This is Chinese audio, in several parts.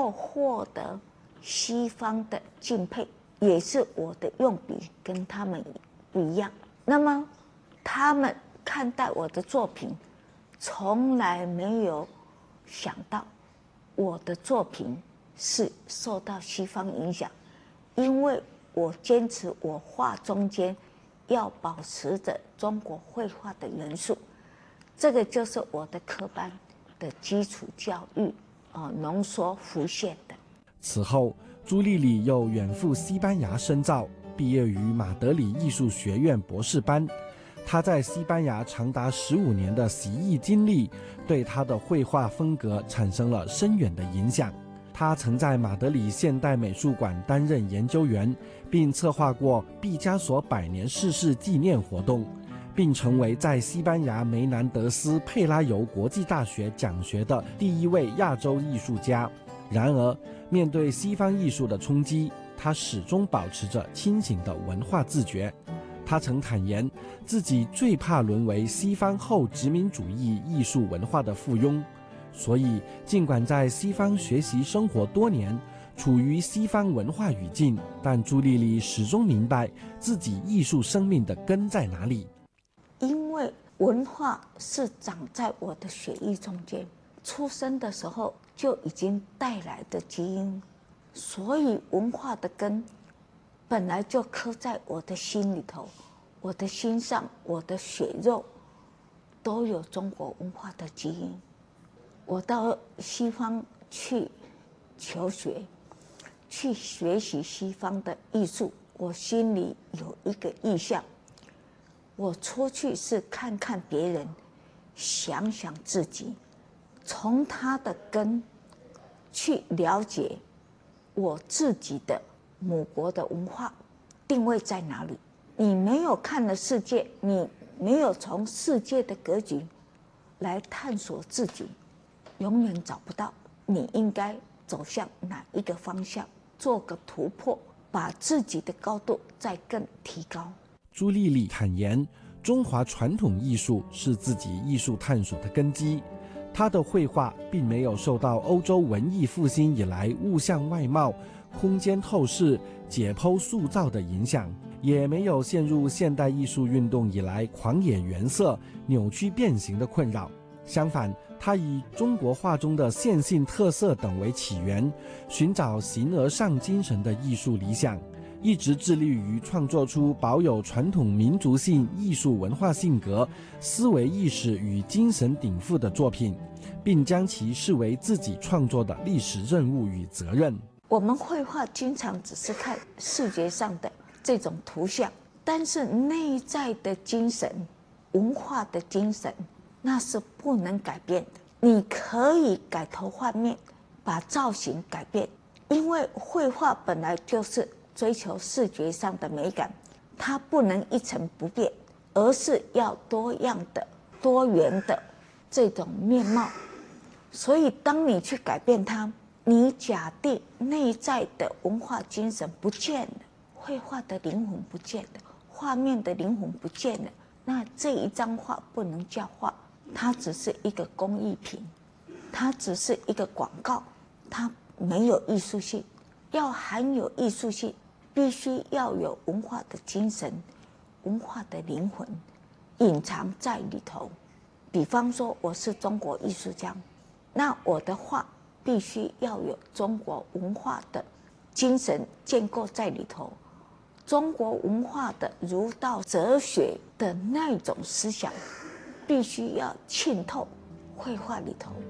要获得西方的敬佩，也是我的用笔跟他们不一样。那么他们看待我的作品，从来没有想到我的作品是受到西方影响，因为我坚持我画中间要保持着中国绘画的元素，这个就是我的科班的基础教育浓缩浮现的。 此后，朱丽丽又远赴西班牙深造，毕业于马德里艺术学院博士班。她在西班牙长达15年的习艺经历，对她的绘画风格产生了深远的影响。她曾在马德里现代美术馆担任研究员，并策划过毕加索100年逝世纪念活动，并成为在西班牙梅南德斯佩拉尤国际大学讲学的第一位亚洲艺术家。然而，面对西方艺术的冲击，他始终保持着清醒的文化自觉。他曾坦言，自己最怕沦为西方后殖民主义艺术文化的附庸。所以，尽管在西方学习生活多年，处于西方文化语境，但朱丽丽始终明白自己艺术生命的根在哪里。 因为文化是长在我的血液中间，出生的时候就已经带来的基因，所以文化的根本来就刻在我的心里头，我的心上，我的血肉都有中国文化的基因。我到西方去求学，去学习西方的艺术，我心里有一个意向，我出去是看看别人，想想自己，从他的根去了解我自己的母国的文化定位在哪里。你没有看了世界，你没有从世界的格局来探索自己，永远找不到你应该走向哪一个方向，做个突破，把自己的高度再更提高。 朱丽丽坦言，中华传统艺术是自己艺术探索的根基。她的绘画并没有受到欧洲文艺复兴以来物象外貌、空间透视、解剖塑造的影响，也没有陷入现代艺术运动以来狂野原色、扭曲变形的困扰。相反，他以中国画中的线性特色等为起源，寻找形而上精神的艺术理想，一直致力于创作出保有传统民族性艺术文化性格、思维意识与精神禀赋的作品，并将其视为自己创作的历史任务与责任。 我们绘画经常只是看视觉上的这种图像，但是内在的精神、文化的精神，那是不能改变的。你可以改头换面，把造型改变，因为绘画本来就是追求视觉上的美感，它不能一成不变，而是要多样的、多元的这种面貌。所以当你去改变它，你假定内在的文化精神不见了，绘画的灵魂不见了，画面的灵魂不见了，那这一张画不能叫画，它只是一个工艺品，它只是一个广告，它没有艺术性。要含有艺术性，必须要有文化的精神、文化的灵魂隐藏在里头。比方说我是中国艺术家，那我的画必须要有中国文化的精神建构在里头，中国文化的儒道哲学的那种思想必须要浸透绘画里头。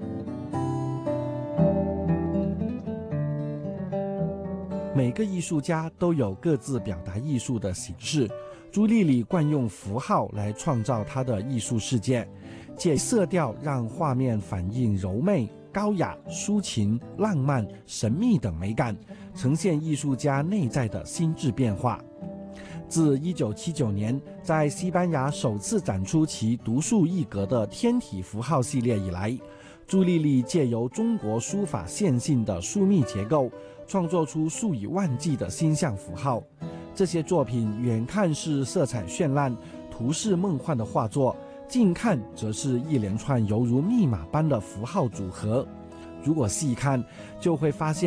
每个艺术家都有各自表达艺术的形式，朱丽丽惯用符号来创造她的艺术世界，借色调让画面反映柔媚、高雅、抒情、浪漫、神秘等美感，呈现艺术家内在的心智变化。自1979年在西班牙首次展出其独树一格的天体符号系列以来，朱丽丽借由中国书法线性的疏密结构，创作出数以万计的星象符号。这些作品远看是色彩绚烂、图式梦幻的画作，近看则是一连串犹如密码般的符号组合。如果细看，就会发现